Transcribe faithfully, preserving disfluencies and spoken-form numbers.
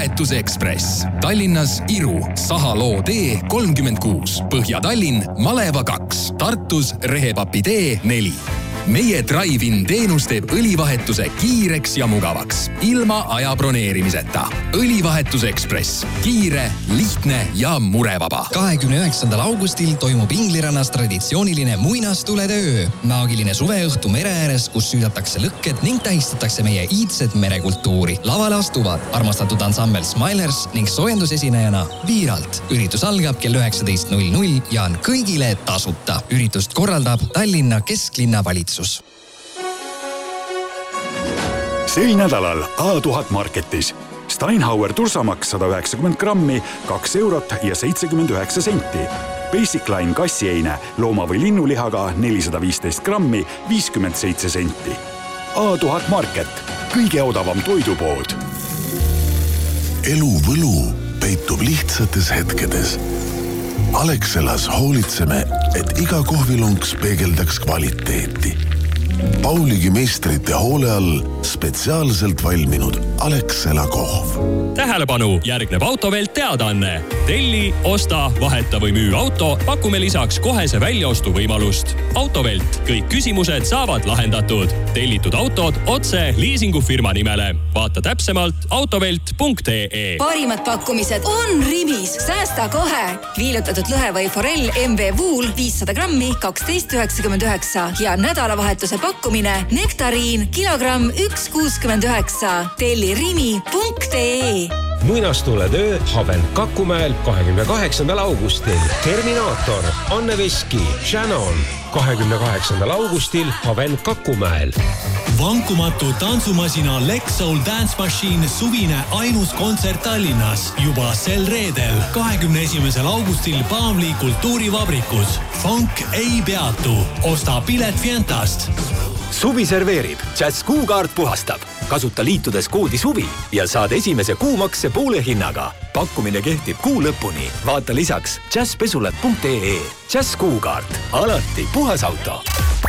Õlivahetusekspress. Tallinnas Iru, Sahaloo tee kolmkümmend kuus, Põhja-Tallinn, Maleva kaks, Tartus Rehepapi tee neli. Meie Drive-in teenus teeb õlivahetuse kiireks ja mugavaks, ilma aja broneerimiseta. Õlivahetusekspress. Kiire, lihtne ja murevaba. kahekümne üheksandal augustil toimub Inglirannas traditsiooniline muinastulede öö. Maagiline suveõhtu mere ääres, kus süüdatakse lõkked ning tähistatakse meie iidset merekultuuri. Lavale astuvad armastatud ansambel Smilers ning soojendusesinejana Viiralt. Üritus algab kell üheksateist null null ja on kõigile tasuta. Üritust korraldab Tallinna kesklinna valitsus. Sel nädalal A tuhat Marketis. Steinhauer tursamaks sada üheksakümmend grammi, kaks eurot ja seitsekümmend üheksa senti. Basic Line kassieine looma- või linnulihaga nelisada viisteist grammi, viiskümmend seitse senti. A tuhat Market. Kõige odavam toidupood. Elu võlu peitub lihtsates hetkedes. Alexelas hoolitseme, et iga kohvilunks peegeldaks kvaliteeti. Pauligi meistrite hoole all spetsiaalselt valminud Alexela kohv. Tähelepanu, järgneb Autovelt teadaanne. Telli, osta, vaheta või müü auto, pakume lisaks kohese väljaostu võimalust. Autovelt, kõik küsimused saavad lahendatud. Tellitud autod otse liisingufirma nimele. Vaata täpsemalt autovelt punkt ee. Parimad pakkumised on Rimis. Säästa kohe. Viilutatud lõhe või forell M V Wool viissada grammi, kaksteist üheksakümmend üheksa ja nädalavahetuse pakkumine Nektariin kilogramm üks kuuskümmend üheksa. Telli rimi punkt ee. Muinastuletöö Haven Kakumäel kahekümne kaheksandal augustil. Terminaator, Anne Veski, Shannon. kahekümne kaheksandal augustil Haven Kakumäel. Vankumatu tantsumasina Lex Soul Dance Machine suvine ainus kontsert Tallinnas. Juba sel reedel, kahekümne esimesel augustil Paavli kultuurivabrikus. Funk ei peatu. Osta pilet Fientast. Suvi serveerib. Jazz kuukaart puhastab. Kasuta liitudes koodi suvi ja saad esimese kuumakse poole hinnaga. Pakkumine kehtib kuu lõpuni. Vaata lisaks jazz pesulat punkt ee. Jazz kuukaart. Alati puhas auto.